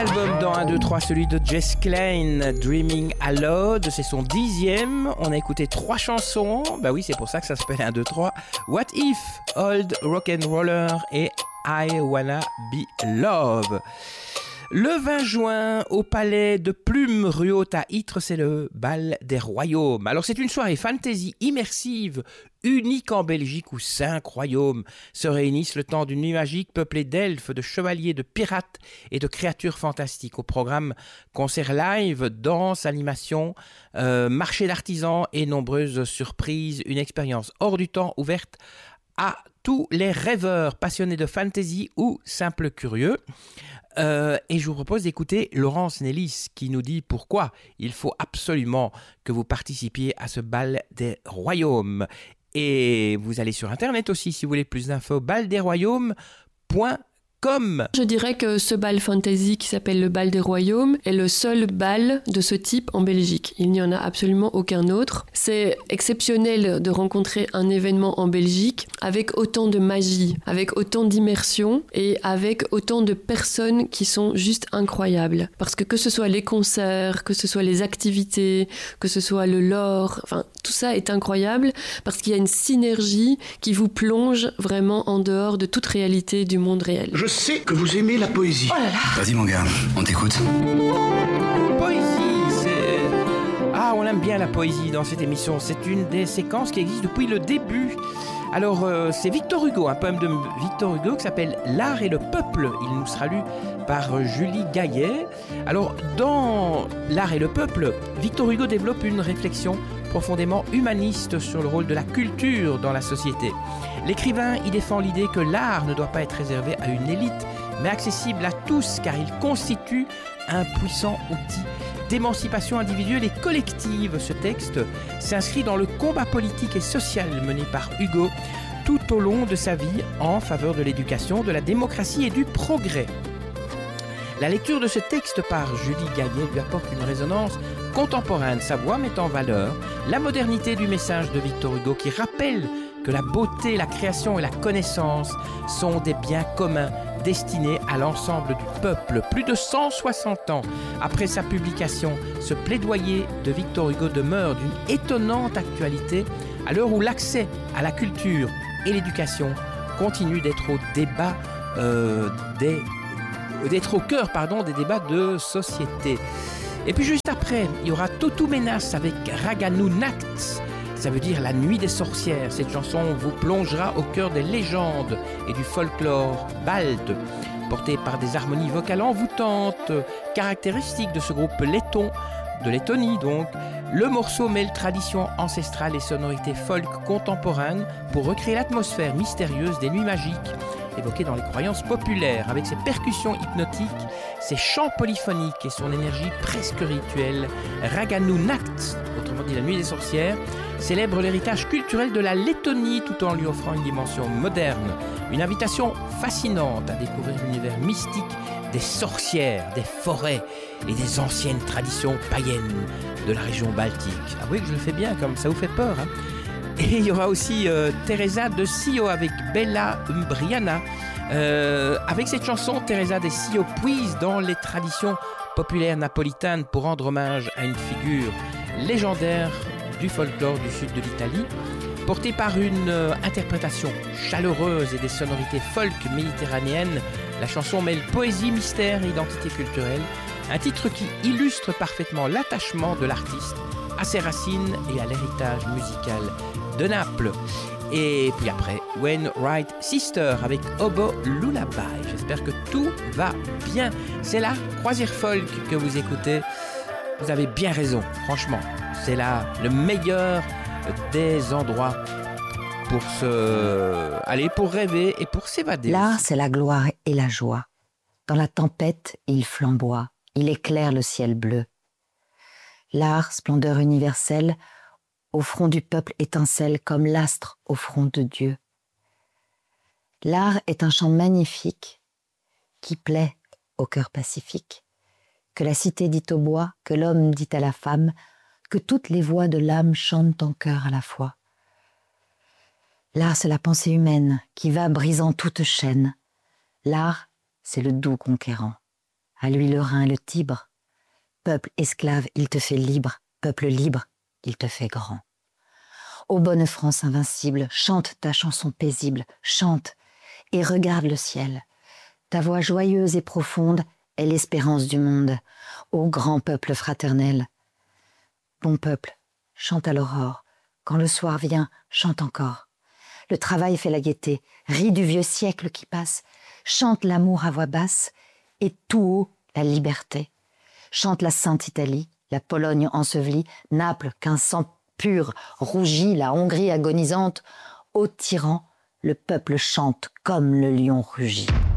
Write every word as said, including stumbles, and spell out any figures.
album dans un, deux, trois, celui de Jess Klein, Dreaming Aloud, c'est son dixième. On a écouté trois chansons, bah oui, c'est pour ça que ça s'appelle un, deux, trois. What If, Old Rock'n'Roller et I Wanna Be Love. Le vingt juin, au Palais de Plume, rue Haute à Ytre, c'est le bal des royaumes. Alors c'est une soirée fantasy immersive, unique en Belgique où cinq royaumes se réunissent le temps d'une nuit magique peuplée d'elfes, de chevaliers, de pirates et de créatures fantastiques. Au programme, concerts live, danse, animation, euh, marché d'artisans et nombreuses surprises. Une expérience hors du temps ouverte à tous les rêveurs, passionnés de fantasy ou simples curieux. Euh, et je vous propose d'écouter Laurence Nellis qui nous dit pourquoi il faut absolument que vous participiez à ce bal des royaumes. Et vous allez sur internet aussi si vous voulez plus d'infos, bal des royaumes point com. Je dirais que ce bal fantasy qui s'appelle le bal des royaumes est le seul bal de ce type en Belgique. Il n'y en a absolument aucun autre. C'est exceptionnel de rencontrer un événement en Belgique avec autant de magie, avec autant d'immersion et avec autant de personnes qui sont juste incroyables. Parce que que ce soit les concerts, que ce soit les activités, que ce soit le lore, enfin tout ça est incroyable parce qu'il y a une synergie qui vous plonge vraiment en dehors de toute réalité du monde réel. Je sais que vous aimez la poésie. Oh là là. Vas-y mon gars, on t'écoute. Poésie, c'est... Ah, on aime bien la poésie dans cette émission. C'est une des séquences qui existe depuis le début. Alors, euh, c'est Victor Hugo, un poème de Victor Hugo qui s'appelle « L'art et le peuple ». Il nous sera lu par euh, Julie Gaillet. Alors, dans « L'art et le peuple », Victor Hugo développe une réflexion profondément humaniste sur le rôle de la culture dans la société. L'écrivain y défend l'idée que l'art ne doit pas être réservé à une élite, mais accessible à tous, car il constitue un puissant outil d'émancipation individuelle et collective. Ce texte s'inscrit dans le combat politique et social mené par Hugo tout au long de sa vie en faveur de l'éducation, de la démocratie et du progrès. La lecture de ce texte par Julie Gaillet lui apporte une résonance contemporaine. Sa voix met en valeur la modernité du message de Victor Hugo qui rappelle que la beauté, la création et la connaissance sont des biens communs destinés à l'ensemble du peuple. Plus de cent soixante ans après sa publication, ce plaidoyer de Victor Hugo demeure d'une étonnante actualité à l'heure où l'accès à la culture et l'éducation continue d'être au débat euh, des d'être au cœur pardon, des débats de société. Et puis juste après, il y aura Totu Menas avec Raganu Nachts. Ça veut dire la nuit des sorcières. Cette chanson vous plongera au cœur des légendes et du folklore balte, porté par des harmonies vocales envoûtantes, caractéristiques de ce groupe letton, de Lettonie donc. Le morceau mêle tradition ancestrale et sonorité folk contemporaine pour recréer l'atmosphère mystérieuse des nuits magiques évoquées dans les croyances populaires, avec ses percussions hypnotiques, ses chants polyphoniques et son énergie presque rituelle. Raganu Nachts, autrement dit la nuit des sorcières, célèbre l'héritage culturel de la Lettonie tout en lui offrant une dimension moderne, une invitation fascinante à découvrir l'univers mystique des sorcières, des forêts et des anciennes traditions païennes de la région baltique. Ah oui que je le fais bien, comme ça vous fait peur, hein. Et il y aura aussi euh, Teresa de Sio avec Bella Umbriana. Euh, avec cette chanson, Teresa de Sio puise dans les traditions populaires napolitaines pour rendre hommage à une figure légendaire du folklore du sud de l'Italie, portée par une euh, interprétation chaleureuse et des sonorités folk méditerranéennes. La chanson mêle poésie, mystère et identité culturelle, un titre qui illustre parfaitement l'attachement de l'artiste à ses racines et à l'héritage musical de Naples. Et puis après, When Right Sister avec Obo Lullaby. J'espère que tout va bien. C'est la croisière folk que vous écoutez. Vous avez bien raison, franchement. C'est là le meilleur des endroits pour se... Allez, pour rêver et pour s'évader. L'art, c'est la gloire et la joie. Dans la tempête, il flamboie. Il éclaire le ciel bleu. L'art, splendeur universelle, au front du peuple étincelle comme l'astre au front de Dieu. L'art est un chant magnifique qui plaît au cœur pacifique, que la cité dit au bois, que l'homme dit à la femme, que toutes les voix de l'âme chantent en chœur à la fois. L'art, c'est la pensée humaine qui va brisant toute chaîne. L'art, c'est le doux conquérant. à lui le Rhin et le Tibre. Peuple esclave, il te fait libre, peuple libre, il te fait grand. Ô bonne France invincible, chante ta chanson paisible, chante et regarde le ciel. Ta voix joyeuse et profonde est l'espérance du monde, ô grand peuple fraternel. Bon peuple, chante à l'aurore, quand le soir vient, chante encore. Le travail fait la gaieté, rit du vieux siècle qui passe, chante l'amour à voix basse et tout haut la liberté. Chante la Sainte Italie, la Pologne ensevelie, Naples qu'un sang pur rougit, la Hongrie agonisante. Ô tyran, le peuple chante comme le lion rugit.